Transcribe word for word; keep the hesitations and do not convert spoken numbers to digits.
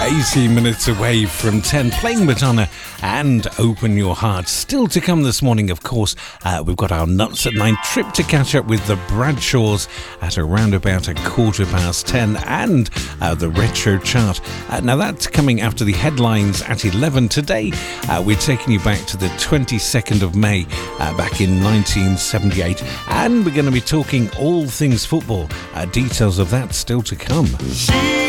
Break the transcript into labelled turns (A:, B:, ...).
A: eighteen minutes away from ten, playing Madonna and Open Your Heart. Still to come this morning, of course, uh, we've got our Nuts at nine trip to catch up with the Bradshaws at around about a quarter past ten, and uh, the Retro Chart. Uh, now that's coming after the headlines at eleven. Today, uh, we're taking you back to the twenty-second of May, uh, back in nineteen seventy-eight, and we're going to be talking all things football. Uh, details of that still to come.
B: She